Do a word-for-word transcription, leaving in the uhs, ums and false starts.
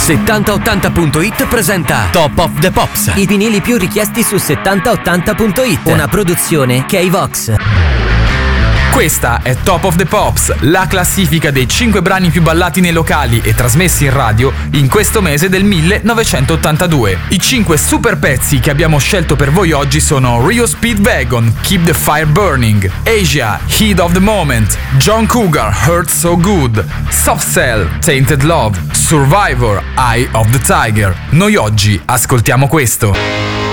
settanta ottanta punto it presenta Top of the Pops. I vinili più richiesti su settanta ottanta punto it. Una produzione K-Vox. Questa è Top of the Pops, la classifica dei cinque brani più ballati nei locali e trasmessi in radio in questo mese del millenovecentottantadue. I cinque super pezzi che abbiamo scelto per voi oggi sono Rio Speedwagon, Keep the Fire Burning, Asia, Heat of the Moment, John Cougar, Hurt So Good, Soft Cell, Tainted Love, Survivor, Eye of the Tiger. Noi oggi ascoltiamo questo.